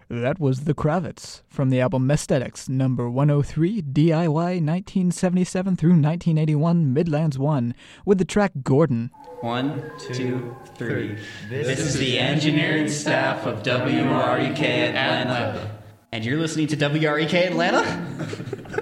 That was The Kravitz from the album Mesthetics, number 103, DIY 1977 through 1981, Midlands 1, with the track Gordon. 1, 2, 3. This is the engineering staff of WREK Atlanta. And you're listening to WREK Atlanta?